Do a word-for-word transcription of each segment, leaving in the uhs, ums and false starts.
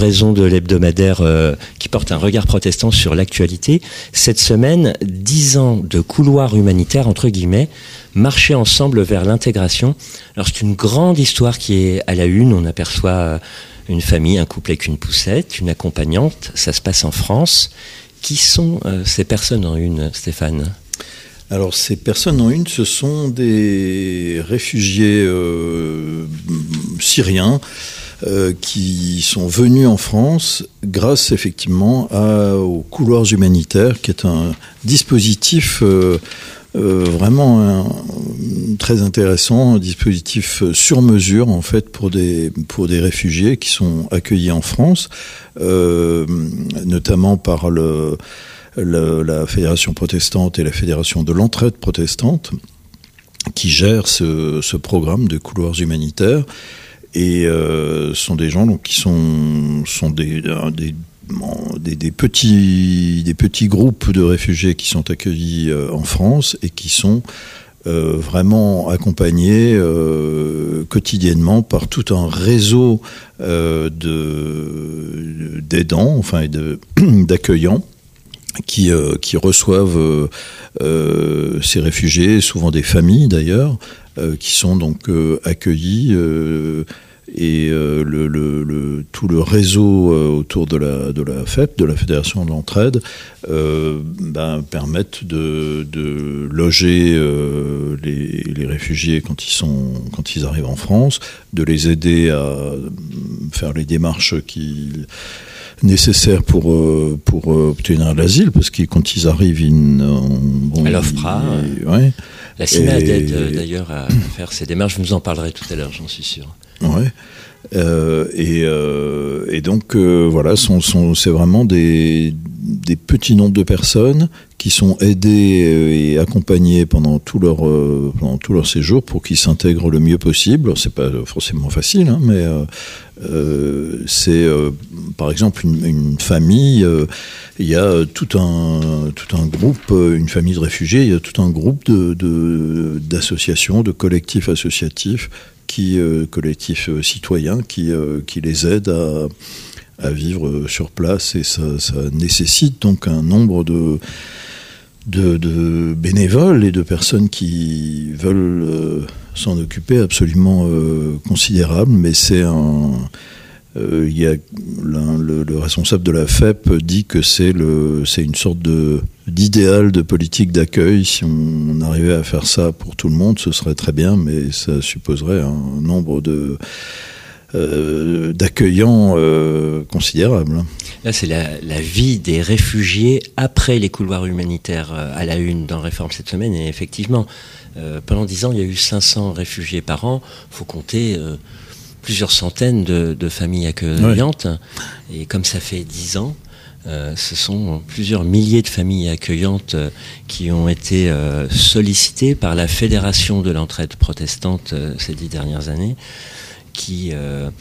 Raison de l'hebdomadaire euh, qui porte un regard protestant sur l'actualité. Cette semaine, dix ans de couloir humanitaire, entre guillemets, marcher ensemble vers l'intégration. Alors c'est une grande histoire qui est à la une. On aperçoit une famille, un couple avec une poussette, une accompagnante. Ça se passe en France. Qui sont euh, ces personnes en une, Stéphane ? Alors ces personnes en une, ce sont des réfugiés euh, syriens Euh, qui sont venus en France grâce effectivement à, aux couloirs humanitaires, qui est un dispositif euh, euh, vraiment un, très intéressant, un dispositif sur mesure en fait pour des pour des réfugiés qui sont accueillis en France, euh, notamment par le, le la Fédération protestante et la Fédération de l'entraide protestante, qui gèrent ce, ce programme de couloirs humanitaires. Et euh, sont des gens donc qui sont sont des des, des des petits des petits groupes de réfugiés qui sont accueillis euh, en France et qui sont euh, vraiment accompagnés euh, quotidiennement par tout un réseau euh, de d'aidants, enfin de d'accueillants qui euh, qui reçoivent euh, euh, ces réfugiés, souvent des familles d'ailleurs. Euh, qui sont donc euh, accueillis euh, et euh, le, le, le, tout le réseau euh, autour de la, de la F E P, de la Fédération de l'entraide, euh, ben, permettent de, de loger euh, les, les réfugiés quand ils, sont, quand ils arrivent en France, de les aider à faire les démarches qui... nécessaires pour euh, pour euh, obtenir l'asile, parce que quand ils arrivent, ils, bon, à l'OFPRA, ils, ouais. La CIMAD aide d'ailleurs à faire ces démarches. Je vous en parlerai tout à l'heure, j'en suis sûr. Ouais. Euh, et, euh, et donc euh, voilà, sont, sont, c'est vraiment des, des petits nombres de personnes qui sont aidées et accompagnées pendant tout leur euh, pendant tout leur séjour pour qu'ils s'intègrent le mieux possible. Alors, c'est pas forcément facile, hein, mais euh, euh, c'est euh, par exemple une, une famille. Euh, il y a tout un tout un groupe, une famille de réfugiés. Il y a tout un groupe de, de d'associations, de collectifs associatifs. Qui, euh, collectifs euh, citoyens qui, euh, qui les aident à, à vivre sur place, et ça, ça nécessite donc un nombre de, de, de bénévoles et de personnes qui veulent euh, s'en occuper absolument euh, considérable, mais c'est un... Euh, il y a le, le responsable de la F E P dit que c'est le c'est une sorte de d'idéal de politique d'accueil. Si on arrivait à faire ça pour tout le monde, ce serait très bien, mais ça supposerait un nombre de euh, d'accueillants euh, considérable. Là, c'est la, la vie des réfugiés après les couloirs humanitaires à la une dans Réforme cette semaine. Et effectivement, euh, pendant dix ans, il y a eu cinq cents réfugiés par an. Il faut compter euh, plusieurs centaines de, de familles accueillantes. Ouais. Et comme ça fait dix ans, euh, ce sont plusieurs milliers de familles accueillantes euh, qui ont été euh, sollicitées par la Fédération de l'entraide protestante euh, ces dix dernières années, qui euh,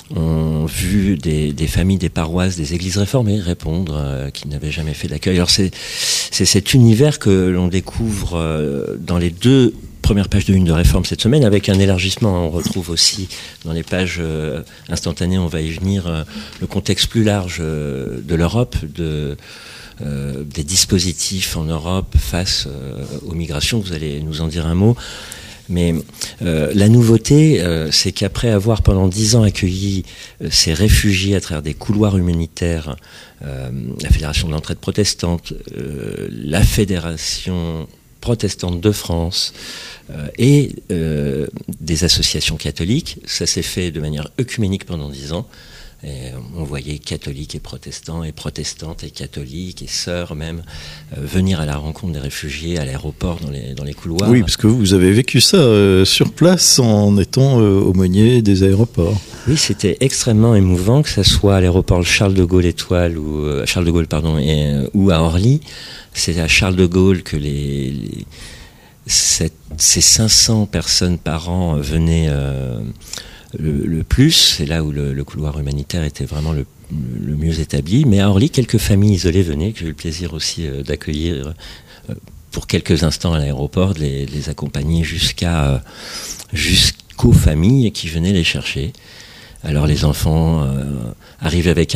ont vu des, des familles, des paroisses, des églises réformées répondre euh, qu'ils n'avaient jamais fait d'accueil. Alors c'est, c'est cet univers que l'on découvre euh, dans les deux première page de une de Réforme cette semaine, avec un élargissement. On retrouve aussi dans les pages euh, instantanées, on va y venir, euh, le contexte plus large euh, de l'Europe, de, euh, des dispositifs en Europe face euh, aux migrations. Vous allez nous en dire un mot. Mais euh, la nouveauté, euh, c'est qu'après avoir pendant dix ans accueilli euh, ces réfugiés à travers des couloirs humanitaires, euh, la Fédération de l'entraide protestante, euh, la Fédération protestante de France euh, et euh, des associations catholiques. Ça s'est fait de manière œcuménique pendant dix ans. Et on voyait catholiques et protestants, et protestantes et catholiques, et sœurs même, euh, venir à la rencontre des réfugiés à l'aéroport, dans les, dans les couloirs. Oui, parce que vous avez vécu ça euh, sur place en étant euh, aumônier des aéroports. Oui, c'était extrêmement émouvant, que ce soit à l'aéroport Charles de Gaulle Étoile, ou euh, Charles de Gaulle, pardon, et, euh, ou à Orly. C'est à Charles de Gaulle que les, les cette, ces cinq cents personnes par an venaient euh, le, le plus. C'est là où le, le couloir humanitaire était vraiment le, le mieux établi. Mais à Orly, quelques familles isolées venaient, que j'ai eu le plaisir aussi euh, d'accueillir euh, pour quelques instants à l'aéroport, de les, de les accompagner jusqu'à euh, jusqu'aux familles qui venaient les chercher. Alors les enfants euh, arrivaient avec un